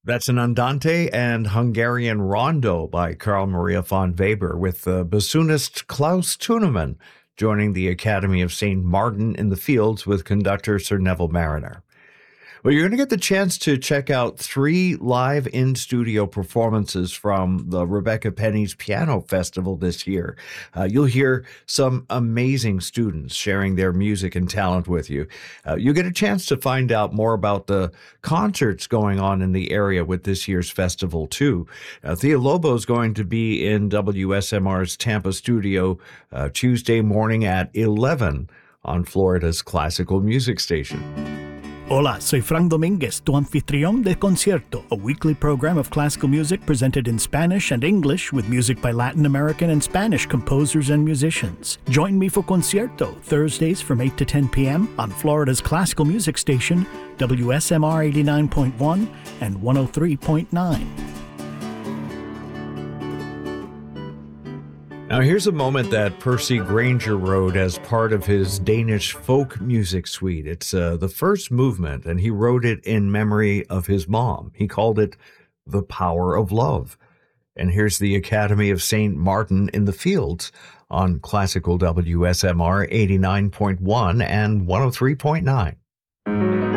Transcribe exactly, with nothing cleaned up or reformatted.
That's an Andante and Hungarian Rondo by Carl Maria von Weber, with the bassoonist Klaus Tunemann joining the Academy of Saint Martin in the Fields with conductor Sir Neville Mariner. Well, you're going to get the chance to check out three live in-studio performances from the Rebecca Penny's Piano Festival this year. Uh, you'll hear some amazing students sharing their music and talent with you. Uh, you'll get a chance to find out more about the concerts going on in the area with this year's festival, too. Uh, Thea Lobo is going to be in W S M R's Tampa studio uh, Tuesday morning at eleven on Florida's classical music station. Hola, soy Frank Dominguez, tu anfitrión de Concierto, a weekly program of classical music presented in Spanish and English with music by Latin American and Spanish composers and musicians. Join me for Concierto, Thursdays from eight to ten p.m. on Florida's classical music station, W S M R eighty-nine point one and one oh three point nine. Now, here's a moment that Percy Grainger wrote as part of his Danish folk music suite. It's uh, the first movement, and he wrote it in memory of his mom. He called it The Power of Love. And here's the Academy of Saint Martin in the Fields on classical W S M R eighty-nine point one and one oh three point nine.